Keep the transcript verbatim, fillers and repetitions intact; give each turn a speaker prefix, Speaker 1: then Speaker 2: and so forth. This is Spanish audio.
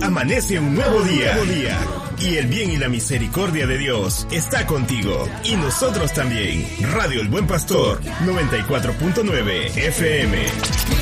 Speaker 1: amanece un nuevo día. Nuevo día. Y el bien y la misericordia de Dios está contigo. Y nosotros también. Radio El Buen Pastor, noventa y cuatro punto nueve F M.